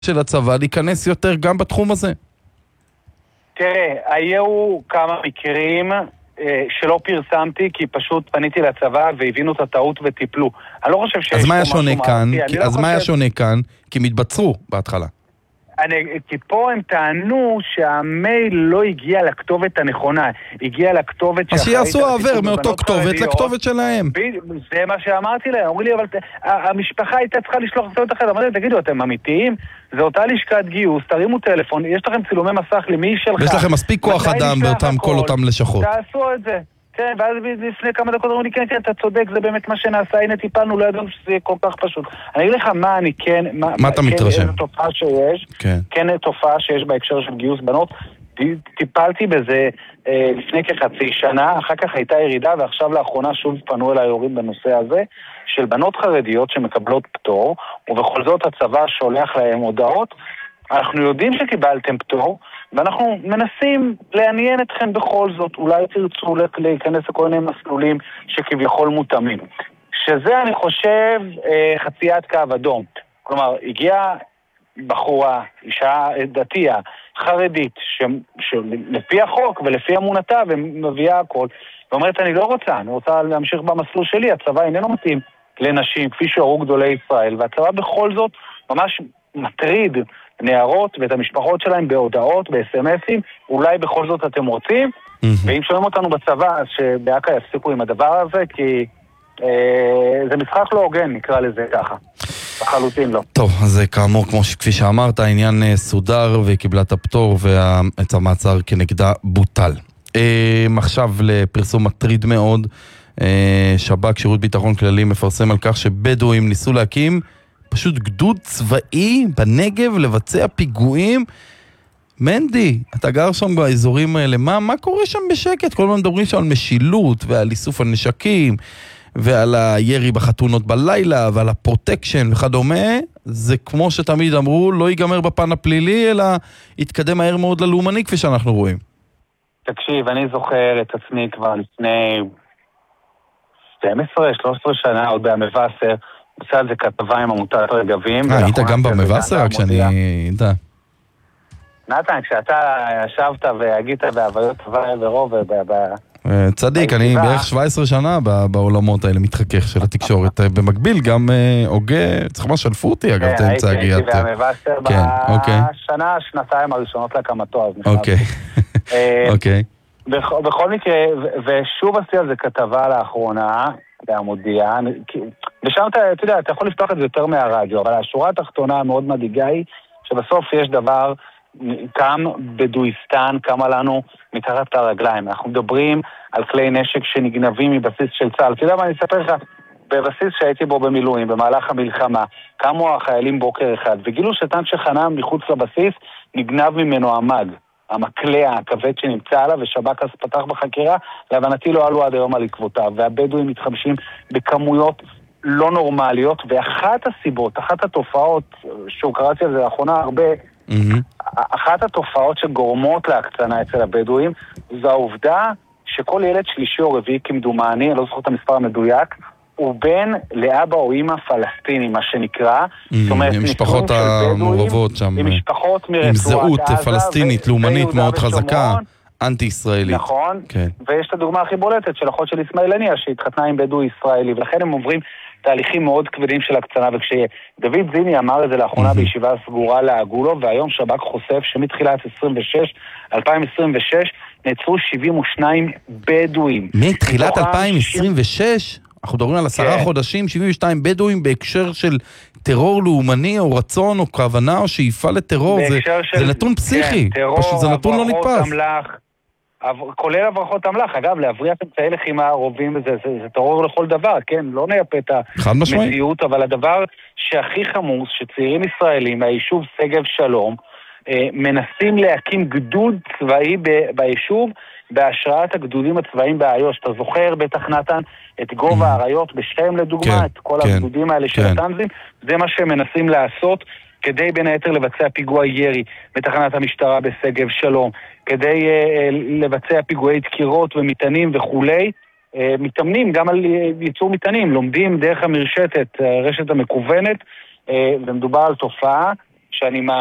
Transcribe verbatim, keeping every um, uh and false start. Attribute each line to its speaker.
Speaker 1: של הצבא להיכנס יותר גם בתחום הזה?
Speaker 2: תראה, היו כמה מקרים אה, שלא פרסמתי, כי פשוט פניתי לצבא והבינו את הטעות וטיפלו. אני לא חושב שיש
Speaker 1: אז מה
Speaker 2: פה
Speaker 1: היה
Speaker 2: משהו
Speaker 1: שונה כאן?
Speaker 2: מערכתי,
Speaker 1: כי, אז
Speaker 2: לא
Speaker 1: מה היה
Speaker 2: חושב...
Speaker 1: שונה כאן? כי הם התבצרו בהתחלה.
Speaker 2: אני, כי פה הם טענו שהמייל לא הגיע לכתובת הנכונה, הגיע לכתובת
Speaker 1: אז שיעשו העבר מאותו כתובת לכתובת שלהם.
Speaker 2: זה מה שאמרתי להם, אמרו לי, אבל המשפחה הייתה צריכה לשלוח כתובת אחרת. אמרתי, תגידו, אתם אמיתיים? זה אותה לשכת גיוס, תרימו טלפון, יש לכם צילומי מסך למי שלך.
Speaker 1: ויש לכם מספיק כוח אדם באותם כל אותם לשכות.
Speaker 2: תעשו את זה. כן, ואז לפני כמה דקות אמרו לי, כן, כן, אתה צודק, זה באמת מה שנעשה, הנה טיפלנו, לא ידענו שזה יהיה כל כך פשוט. אני אגיד לך מה אני כן,
Speaker 1: מה אתה מתרשם?
Speaker 2: כן, תופעה שיש,
Speaker 1: כן.
Speaker 2: כן, תופעה שיש בהקשר של גיוס בנות, טיפלתי בזה אה, לפני כחצי שנה, אחר כך הייתה ירידה, ועכשיו לאחרונה שוב פנו אליי הורים בנושא הזה, של בנות חרדיות שמקבלות פטור, ובכל זאת הצבא שולח להם הודעות, אנחנו יודעים שקיבלתם פטור, ואנחנו מנסים לעניין אתכם בכל זאת, אולי תרצו להיכנס לכל מיני מסלולים שכביכול מותאמים. שזה אני חושב חציית קו אדום. כלומר, הגיעה בחורה, אישה דתייה, חרדית, ש... שלפי החוק ולפי אמונתה ומביאה הכל, ואומרת אני לא רוצה, אני רוצה להמשיך במסלול שלי, הצבא איננו מתאים לנשים, כפי שהורו גדולי ישראל, והצבא בכל זאת ממש מטריד נערות ואת המשפחות שלהם בהודעות, ב-אס אם אסים, אולי בכל זאת אתם רוצים, mm-hmm. ואם שומעים אותנו בצבא, אז שבאקה יפסיקו עם הדבר הזה, כי אה, זה משחק לא הוגן, נקרא לזה ככה. בחלוטין לא.
Speaker 1: טוב, אז כאמור, כמו שכפי שאמרת, העניין סודר וקיבלה את הפטור, ואת המעצר כנגדה בוטל. אה, עכשיו לפרסום מטריד מאוד, אה, שב"כ, שירות ביטחון כללי, מפרסם על כך שבדואים ניסו להקים פשוט גדוד צבאי בנגב לבצע פיגועים. מנדי, אתה גר שם באזורים האלה, מה, מה קורה שם בשקט? כל הזמן מדברים שם על משילות ועל איסוף הנשקים ועל הירי בחתונות בלילה ועל הפרוטקשן וכדומה. זה כמו שתמיד אמרו, לא ייגמר בפן הפלילי, אלא יתקדם מהר מאוד ללאומני כפי שאנחנו רואים.
Speaker 2: תקשיב, אני זוכר את עצמי כבר לפני שתים עשרה שלוש עשרה שנה, עוד במבשר, עושה על זה כתבה עם עמותת רגבים.
Speaker 1: אה, היית גם במבשר, רק שאני...
Speaker 2: נתן, כשאתה ישבת והגית בהוויות טובה ורוב
Speaker 1: צדיק, אני בערך שבע עשרה שנה בעולמות האלה מתחכך של התקשורת. במקביל גם הוגה, צריך מה שלפו אותי אגב, את האמצע הגיעת.
Speaker 2: הייתי במבשר בשנה, שנתיים הראשונות להקמתו.
Speaker 1: אוקיי, אוקיי.
Speaker 2: בכל מקרה, ושוב עשי על זה כתבה לאחרונה, בעמודיה, ושם אתה, אתה יודע, אתה יכול לפתוח את זה יותר מהרדיו, אבל השורה התחתונה המאוד מדאיגה היא, שבסוף יש דבר, קם בדואיסטן, קמה לנו מתחת לרגליים. אנחנו מדברים על כלי נשק שנגנבים מבסיס של צה"ל. אתה יודע מה, אני אספר לך, בבסיס שהייתי בו במילואים, במהלך המלחמה, קמו החיילים בוקר אחד, וגילו שטנק שחנה מחוץ לבסיס, נגנב ממנו המג. המקלע הכבד שנמצא עליו, ושב"כ אז פתח בחקירה, להבנתי לא עלו עד היום על עקבותיו, והבדואים מתחמשים בכמויות לא נורמליות, ואחת הסיבות, אחת התופעות, שהוא קראתי על זה לאחרונה הרבה, mm-hmm. אחת התופעות שגורמות להקצנה אצל הבדואים, זו העובדה שכל ילד שלישי או רביעי כמדומני, אני לא זוכר את המספר המדויק, הוא בן לאבא או אמא פלסטיני, מה שנקרא.
Speaker 1: עם משפחות המעורבות שם.
Speaker 2: עם משפחות מרצועת
Speaker 1: עם זהות פלסטינית, לאומנית מאוד חזקה, אנטי-ישראלית.
Speaker 2: נכון, ויש את הדוגמה הכי בולטת של אחות של אסמאעילניה, שהתחתנה עם בדואי ישראלי, ולכן הם עוברים תהליכים מאוד כבדים של הקצנה, וכשדוד זיני אמר את זה לאחרונה בישיבה סגורה לעגו לו, והיום שב"כ חושף שמתחילת אלפיים עשרים ושש נעצרו שבעים ושניים בדואים.
Speaker 1: מתחילת אלפיים עשרים ושש? אנחנו מדברים על עשרה חודשים, שבעים ושתיים בדואים בהקשר של טרור לאומני או רצון או כוונה או שאיפה לטרור, זה נתון פסיכי, פשוט זה נתון לא נתפס.
Speaker 2: כולל הברחות אמל"ח, אגב, להבריח אמצעי לחימה רובים, זה, זה, זה טרור לכל דבר, כן? לא נייפה את המציאות, אבל הדבר שהכי חמוס, שצעירים ישראלים מהיישוב שגב שלום, אה, מנסים להקים גדוד צבאי ב- ביישוב, בהשראת הגדודים הצבאיים באיו"ש. אתה זוכר בטח נתן את גובה האריות בשכם לדוגמה,
Speaker 1: כן,
Speaker 2: את כל
Speaker 1: כן,
Speaker 2: הגדודים האלה של
Speaker 1: כן.
Speaker 2: הטנזים, זה מה שהם מנסים לעשות, כדי בין היתר לבצע פיגוע ירי בתחנת המשטרה בשגב שלום, כדי uh, לבצע פיגועי דקירות ומטענים וכולי, uh, מתאמנים גם על ייצור מטענים, לומדים דרך המרשתת, הרשת המקוונת, uh, ומדובר על תופעה שאני